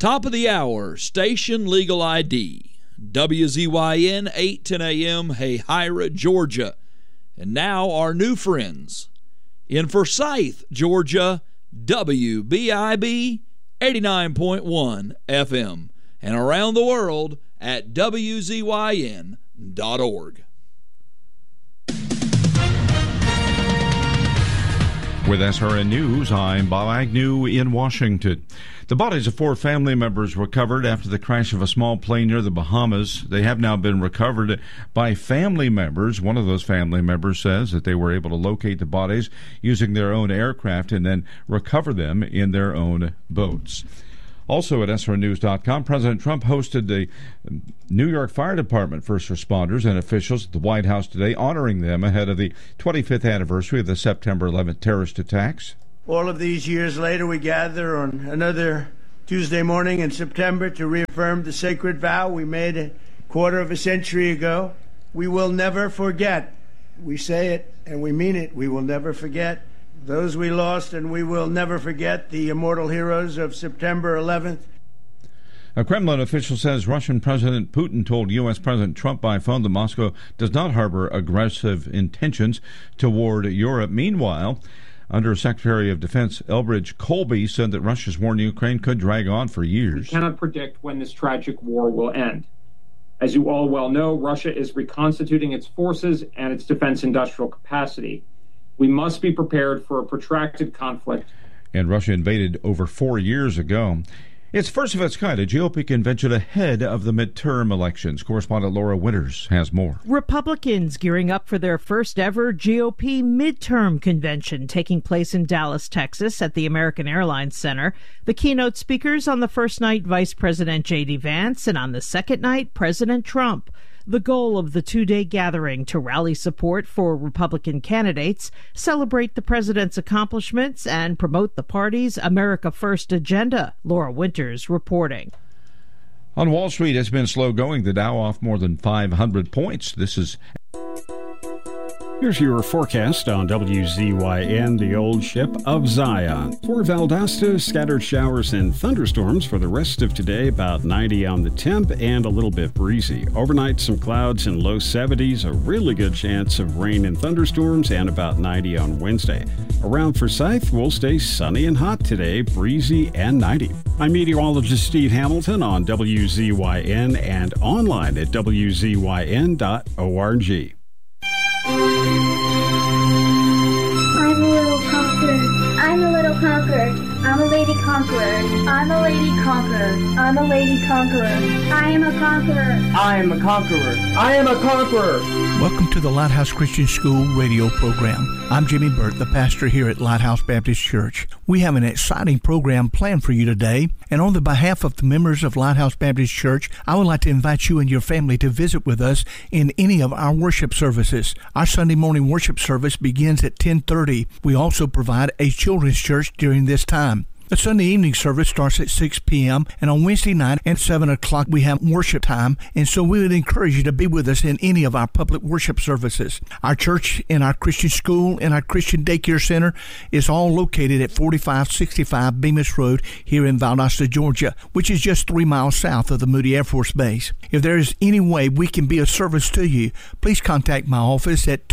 Top of the hour, Station Legal ID. WZYN 810 AM, Hahira, Georgia. And now our new friends. In Forsyth, Georgia, WBIB 89.1 FM. And around the world at WZYN.org. With SRN News, I'm Bob Agnew in Washington. The bodies of 4 family members recovered after the crash of a small plane near the Bahamas. They have now been recovered by family members. One of those family members says that they were able to locate the bodies using their own aircraft and then recover them in their own boats. Also at SRNews.com, President Trump hosted the New York Fire Department first responders and officials at the White House today, honoring them ahead of the 25th anniversary of the September 11th terrorist attacks. All of these years later, we gather on another Tuesday morning in September to reaffirm the sacred vow we made a quarter of a century ago. We will never forget. We say it and we mean it. We will never forget those we lost, and we will never forget the immortal heroes of September 11th. A Kremlin official says Russian President Putin told U.S. President Trump by phone that Moscow does not harbor aggressive intentions toward Europe. Meanwhile, Under-Secretary of Defense Elbridge Colby said that Russia's war in Ukraine could drag on for years. We cannot predict when this tragic war will end. As you all well know, Russia is reconstituting its forces and its defense industrial capacity. We must be prepared for a protracted conflict. And Russia invaded over 4 years ago. It's first of its kind, a GOP convention ahead of the midterm elections. Correspondent Laura Winters has more. Republicans gearing up for their first ever GOP midterm convention taking place in Dallas, Texas at the American Airlines Center. The keynote speakers on the first night, Vice President J.D. Vance, and on the second night, President Trump. The goal of the two-day gathering to rally support for Republican candidates, celebrate the president's accomplishments, and promote the party's America First agenda. Laura Winters reporting. On Wall Street, it's been slow going. The Dow off more than 500 points. Here's your forecast on WZYN, the old ship of Zion. For Valdosta, scattered showers and thunderstorms for the rest of today, about 90 on the temp and a little bit breezy. Overnight, some clouds and low 70s, a really good chance of rain and thunderstorms, and about 90 on Wednesday. Around Forsyth, we'll stay sunny and hot today, breezy and 90. I'm meteorologist Steve Hamilton on WZYN and online at WZYN.org. I'm a little conqueror. I'm a little conqueror. I'm a lady conqueror. I'm a lady conqueror. I'm a lady conqueror. I am a conqueror. I am a conqueror. I am a conqueror. Welcome to the Lighthouse Christian School radio program. I'm Jimmy Burt, the pastor here at Lighthouse Baptist Church. We have an exciting program planned for you today, and on the behalf of the members of Lighthouse Baptist Church, I would like to invite you and your family to visit with us in any of our worship services. Our Sunday morning worship service begins at 10:30. We also provide a children's church during this time. The Sunday evening service starts at 6 p.m. and on Wednesday night at 7 o'clock we have worship time, and so we would encourage you to be with us in any of our public worship services. Our church and our Christian school and our Christian daycare center is all located at 4565 Bemis Road here in Valdosta, Georgia, which is just 3 miles south of the Moody Air Force Base. If there is any way we can be of service to you, please contact my office at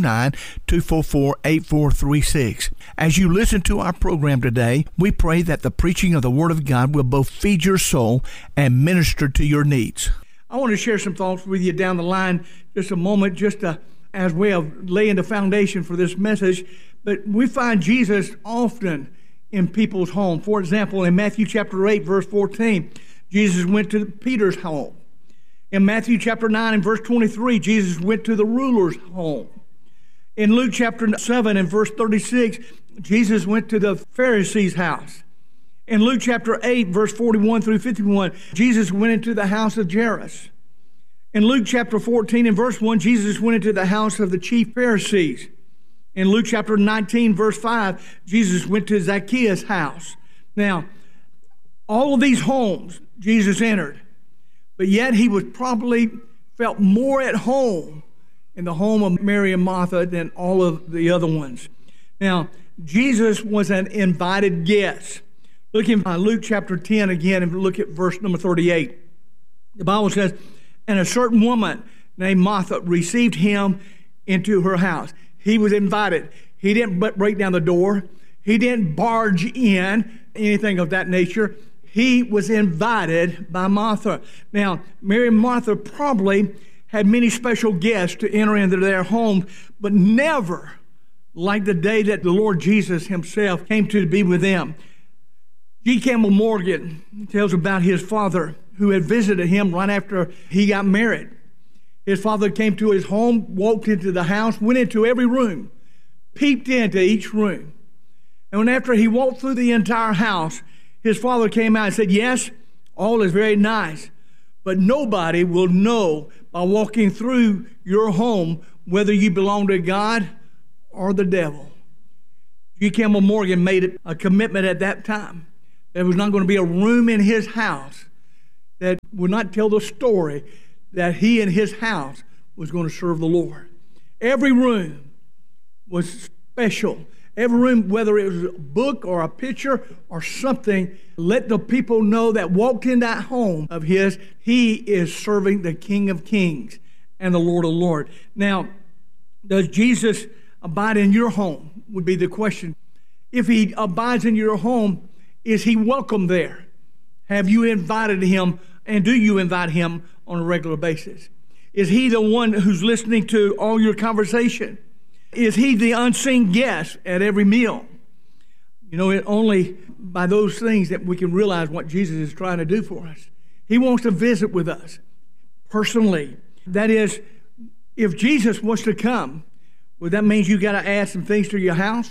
229-244-8436. As you listen to our program today, we pray that the preaching of the Word of God will both feed your soul and minister to your needs. I want to share some thoughts with you down the line just a moment, as way of laying the foundation for this message. But we find Jesus often in people's home. For example, in Matthew chapter 8, verse 14, Jesus went to Peter's home. In Matthew chapter 9 and verse 23, Jesus went to the ruler's home. In Luke chapter 7 and verse 36, Jesus went to the Pharisee's house. In Luke chapter 8, verse 41 through 51, Jesus went into the house of Jairus. In Luke chapter 14 and verse 1, Jesus went into the house of the chief Pharisees. In Luke chapter 19, verse 5, Jesus went to Zacchaeus' house. Now, all of these homes Jesus entered, but yet he was probably felt more at home in the home of Mary and Martha than all of the other ones. Now, Jesus was an invited guest. Look in Luke chapter 10 again and look at verse number 38. The Bible says, and a certain woman named Martha received him into her house. He was invited. He didn't break down the door. He didn't barge in, anything of that nature. He was invited by Martha. Now, Mary and Martha probably had many special guests to enter into their home, but never like the day that the Lord Jesus himself came to be with them. G. Campbell Morgan tells about his father who had visited him right after he got married. His father came to his home, walked into the house, went into every room, peeped into each room. And when after he walked through the entire house, his father came out and said, yes, all is very nice, but nobody will know by walking through your home whether you belong to God or the devil. G. Campbell Morgan made a commitment at that time. There was not going to be a room in his house that would not tell the story that he and his house was going to serve the Lord. Every room was special. Every room, whether it was a book or a picture or something, let the people know that walked in that home of his, he is serving the King of Kings and the Lord of Lords. Now, does Jesus abide in your home would be the question. If he abides in your home, is he welcome there? Have you invited him, and do you invite him on a regular basis? Is he the one who's listening to all your conversation? Is he the unseen guest at every meal? You know, it only by those things that we can realize what Jesus is trying to do for us. He wants to visit with us personally. That is, if Jesus wants to come, well, that means you got to add some things to your house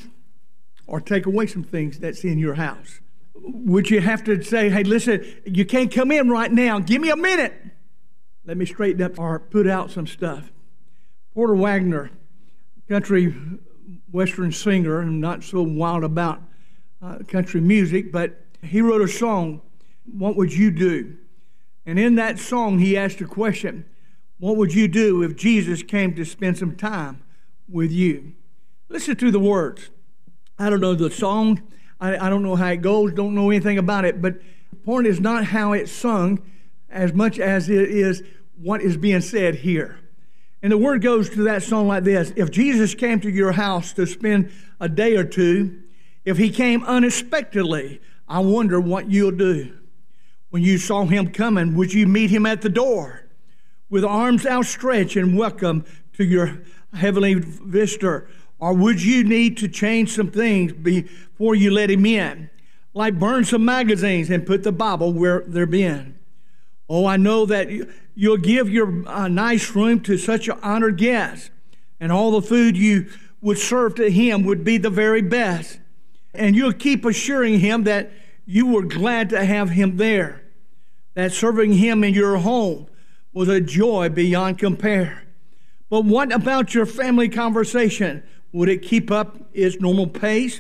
or take away some things that's in your house. Would you have to say, hey, listen, you can't come in right now. Give me a minute. Let me straighten up or put out some stuff. Porter Wagner, country western singer, and not so wild about country music, but he wrote a song, What Would You Do? And in that song, he asked a question, what would you do if Jesus came to spend some time with you? Listen to the words. I don't know the song. I don't know how it goes, don't know anything about it, but the point is not how it's sung as much as it is what is being said here. And the word goes to that song like this. If Jesus came to your house to spend a day or two, if he came unexpectedly, I wonder what you'll do. When you saw him coming, would you meet him at the door with arms outstretched and welcome to your heavenly visitor? Or would you need to change some things before you let him in? Like burn some magazines and put the Bible where they're been. Oh, I know that you'll give your nice room to such an honored guest, and all the food you would serve to him would be the very best. And you'll keep assuring him that you were glad to have him there, that serving him in your home was a joy beyond compare. But what about your family conversation? Would it keep up its normal pace?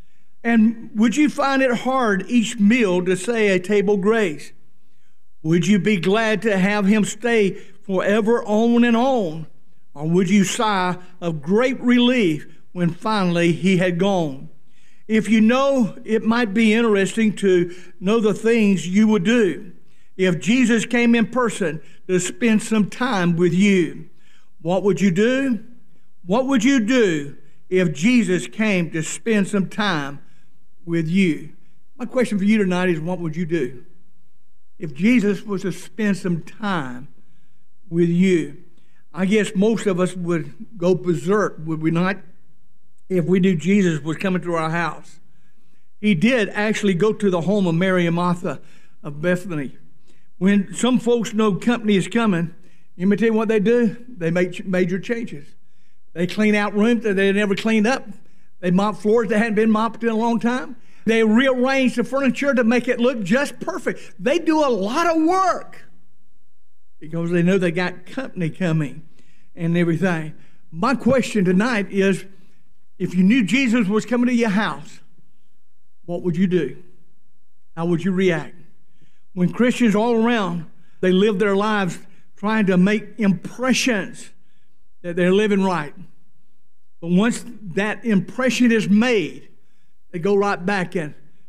And would you find it hard each meal to say a table grace? Would you be glad to have him stay forever on and on? Or would you sigh of great relief when finally he had gone? If you know, it might be interesting to know the things you would do if Jesus came in person to spend some time with you. What would you do? What would you do if Jesus came to spend some time with you? My question for you tonight is, what would you do if Jesus was to spend some time with you? I guess most of us would go berserk, would we not, if we knew Jesus was coming to our house. He did actually go to the home of Mary and Martha of Bethany. When some folks know company is coming, let me tell you what they do. They make major changes. They clean out rooms that they never cleaned up. They mop floors that hadn't been mopped in a long time. They rearrange the furniture to make it look just perfect. They do a lot of work because they know they got company coming and everything. My question tonight is, if you knew Jesus was coming to your house, what would you do? How would you react? When Christians all around, they live their lives trying to make impressions that they're living right. But once that impression is made, they go right back and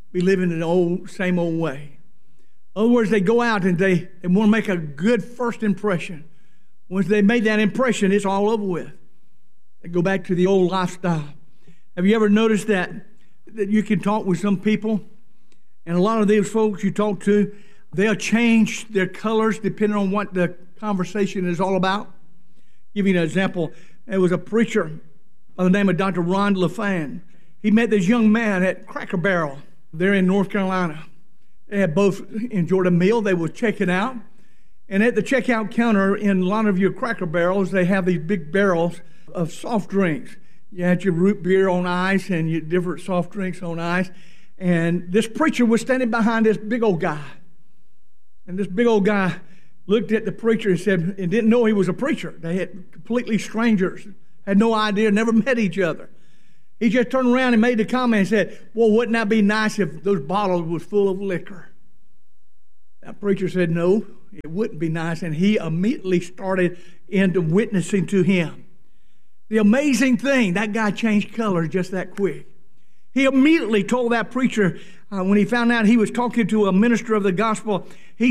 be living in the same old way. In other words, they go out and they want to make a good first impression. Once they made that impression, it's all over with. They go back to the old lifestyle. Have you ever noticed that you can talk with some people, and a lot of these folks you talk to, they'll change their colors depending on what the conversation is all about? Give you an example. There was a preacher by the name of Dr. Ron LaFan. He met this young man at Cracker Barrel there in North Carolina. They had both enjoyed a meal. They were checking out. And at the checkout counter in a lot of your Cracker Barrels, they have these big barrels of soft drinks. You had your root beer on ice and your different soft drinks on ice. And this preacher was standing behind this big old guy. And this big old guy looked at the preacher and said, and didn't know he was a preacher. They had completely strangers, had no idea, never met each other. He just turned around and made the comment and said, well, wouldn't that be nice if those bottles was full of liquor? That preacher said, no, it wouldn't be nice. And he immediately started into witnessing to him. The amazing thing, that guy changed colors just that quick. He immediately told that preacher, when he found out he was talking to a minister of the gospel, he